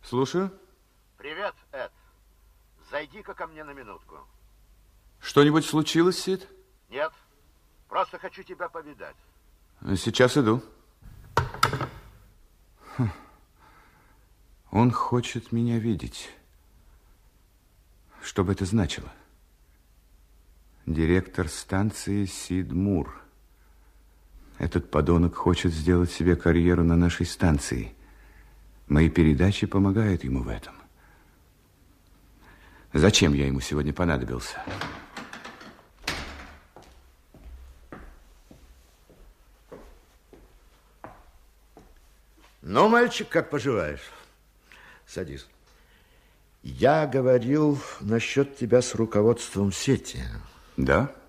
Слушаю. Привет, Эд. Зайди-ка ко мне на минутку. Что-нибудь случилось, Сид? Нет, просто хочу тебя повидать. Сейчас иду. Он хочет меня видеть. Что бы это значило? Директор станции Сид Мур. Этот подонок хочет сделать себе карьеру на нашей станции. Мои передачи помогают ему в этом. Зачем я ему сегодня понадобился? Ну, мальчик, как поживаешь? Садись. Я говорил насчет тебя с руководством сети. Да?